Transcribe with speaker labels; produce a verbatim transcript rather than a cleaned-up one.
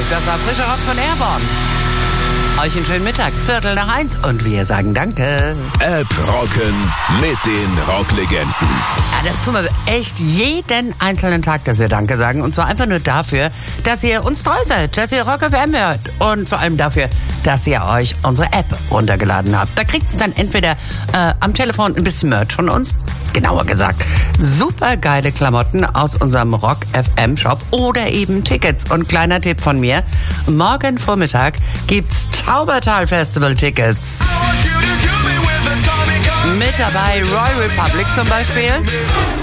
Speaker 1: das war frischer Rock von Airborne. Euch einen schönen Mittag, Viertel nach eins und wir sagen Danke.
Speaker 2: App rocken mit den Rocklegenden.
Speaker 1: Ja, das tun wir echt jeden einzelnen Tag, dass wir Danke sagen. Und zwar einfach nur dafür, dass ihr uns treu seid, dass ihr Rock F M hört. Und vor allem dafür, dass ihr euch unsere App runtergeladen habt. Da kriegt es dann entweder äh, am Telefon ein bisschen Merch von uns, genauer gesagt, super geile Klamotten aus unserem Rock F M Shop oder eben Tickets. Und kleiner Tipp von mir, morgen Vormittag gibt's Taubertal Festival Tickets. Mit dabei Royal Republic zum Beispiel,